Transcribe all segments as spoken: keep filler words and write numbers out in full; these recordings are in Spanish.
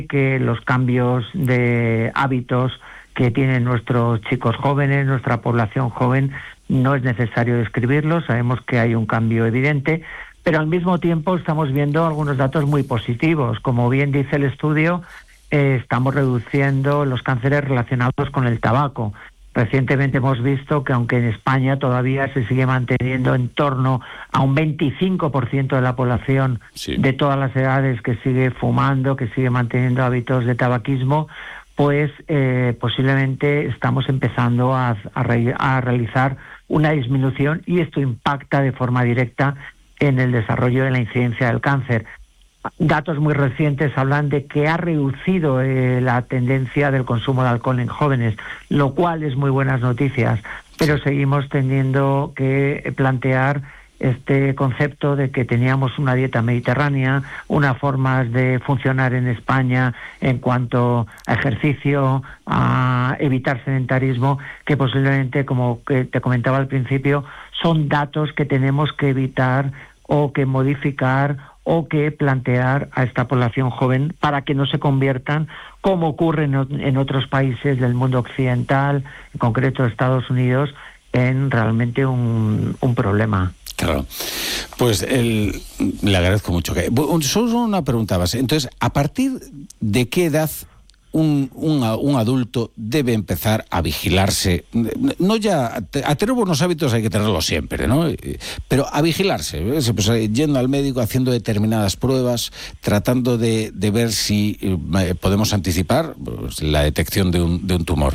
que los cambios de hábitos que tienen nuestros chicos jóvenes, nuestra población joven, no es necesario describirlos, sabemos que hay un cambio evidente, pero al mismo tiempo estamos viendo algunos datos muy positivos. Como bien dice el estudio, eh, estamos reduciendo los cánceres relacionados con el tabaco. Recientemente hemos visto que aunque en España todavía se sigue manteniendo en torno a un veinticinco por ciento de la población sí. de todas las edades que sigue fumando, que sigue manteniendo hábitos de tabaquismo, pues eh, posiblemente estamos empezando a, a, re, a realizar una disminución y esto impacta de forma directa en el desarrollo de la incidencia del cáncer. Datos muy recientes hablan de que ha reducido eh, la tendencia del consumo de alcohol en jóvenes, lo cual es muy buenas noticias, pero seguimos teniendo que plantear este concepto de que teníamos una dieta mediterránea, unas formas de funcionar en España en cuanto a ejercicio, a evitar sedentarismo, que posiblemente, como que te comentaba al principio, son datos que tenemos que evitar o que modificar o que plantear a esta población joven para que no se conviertan, como ocurre en, en otros países del mundo occidental, en concreto Estados Unidos, en realmente un, un problema. Claro. Pues el, le agradezco mucho. Que, solo una pregunta base. Entonces, ¿a partir de qué edad un, un, un adulto debe empezar a vigilarse? No ya, a tener buenos hábitos hay que tenerlos siempre, ¿no? Pero a vigilarse, ¿ves? Pues yendo al médico, haciendo determinadas pruebas, tratando de, de ver si eh, podemos anticipar pues, la detección de un, de un tumor.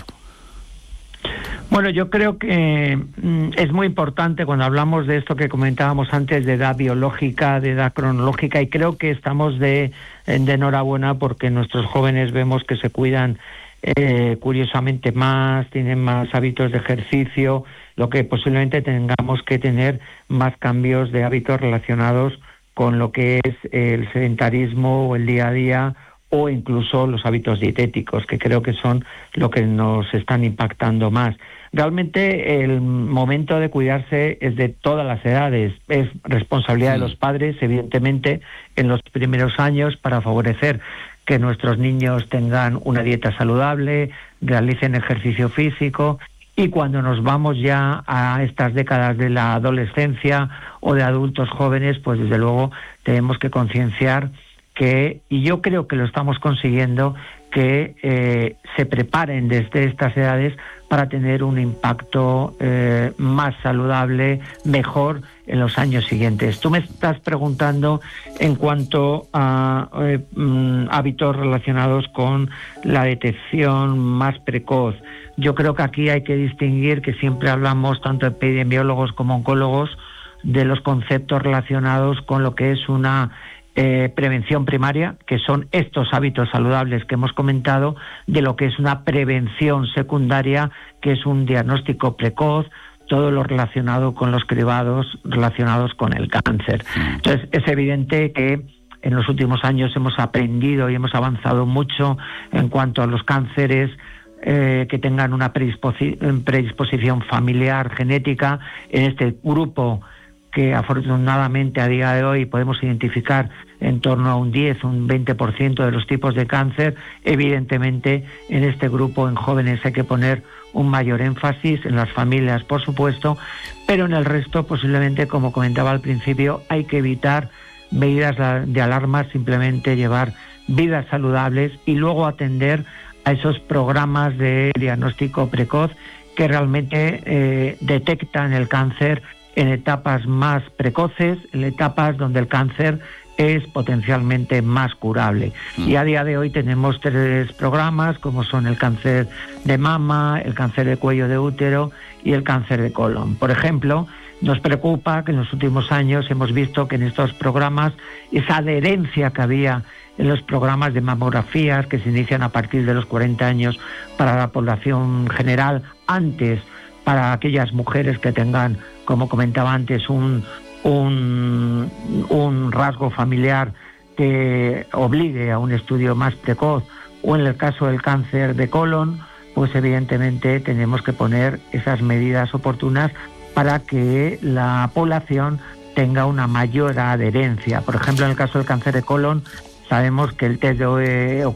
Bueno, yo creo que mm, es muy importante cuando hablamos de esto que comentábamos antes, de edad biológica, de edad cronológica, y creo que estamos de, de enhorabuena porque nuestros jóvenes vemos que se cuidan eh, curiosamente más, tienen más hábitos de ejercicio, lo que posiblemente tengamos que tener más cambios de hábitos relacionados con lo que es el sedentarismo o el día a día, o incluso los hábitos dietéticos, que creo que son lo que nos están impactando más. Realmente el momento de cuidarse es de todas las edades, es responsabilidad sí. de los padres, evidentemente, en los primeros años para favorecer que nuestros niños tengan una dieta saludable, realicen ejercicio físico, y cuando nos vamos ya a estas décadas de la adolescencia o de adultos jóvenes, pues desde luego tenemos que concienciar que, y yo creo que lo estamos consiguiendo, que eh, se preparen desde estas edades para tener un impacto eh, más saludable, mejor en los años siguientes. Tú me estás preguntando en cuanto a eh, mm, hábitos relacionados con la detección más precoz. Yo creo que aquí hay que distinguir, que siempre hablamos, tanto epidemiólogos como oncólogos, de los conceptos relacionados con lo que es una Eh, prevención primaria, que son estos hábitos saludables que hemos comentado, de lo que es una prevención secundaria, que es un diagnóstico precoz, todo lo relacionado con los cribados relacionados con el cáncer. Entonces, es evidente que en los últimos años hemos aprendido y hemos avanzado mucho en cuanto a los cánceres eh, que tengan una predisposi- predisposición familiar, genética, en este grupo que afortunadamente a día de hoy podemos identificar en torno a un diez, un veinte por ciento de los tipos de cáncer. Evidentemente, en este grupo, en jóvenes, hay que poner un mayor énfasis, en las familias, por supuesto, pero en el resto, posiblemente, como comentaba al principio, hay que evitar medidas de alarma, simplemente llevar vidas saludables y luego atender a esos programas de diagnóstico precoz que realmente eh, detectan el cáncer en etapas más precoces, en etapas donde el cáncer es potencialmente más curable. Mm. Y a día de hoy tenemos tres programas, como son el cáncer de mama, el cáncer de cuello de útero y el cáncer de colon. Por ejemplo, nos preocupa que en los últimos años hemos visto que en estos programas esa adherencia que había en los programas de mamografías que se inician a partir de los cuarenta años para la población general, antes para aquellas mujeres que tengan, como comentaba antes, un, un, un rasgo familiar que obligue a un estudio más precoz, o en el caso del cáncer de colon, pues evidentemente tenemos que poner esas medidas oportunas para que la población tenga una mayor adherencia. Por ejemplo, en el caso del cáncer de colon, sabemos que el test de